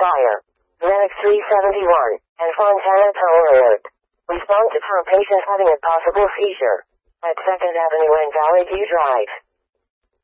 fire. Medic 371 and Fontana Tower Alert. Respond to patient having a possible seizure at 2nd Avenue and Valley View Drive.